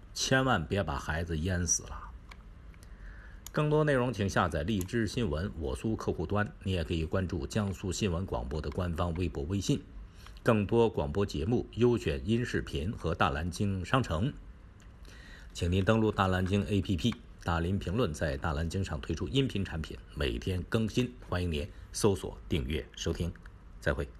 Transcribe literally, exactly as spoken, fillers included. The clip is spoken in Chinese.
千万别把孩子淹死了。更多内容请下载荔枝新闻我苏客户端，你也可以关注江苏新闻广播的官方微博微信。更多广播节目、优选音视频和大蓝鲸商城，请您登录大蓝鲸 A P P。大林评论在大蓝鲸上推出音频产品，每天更新，欢迎您搜索、订阅、收听。再会。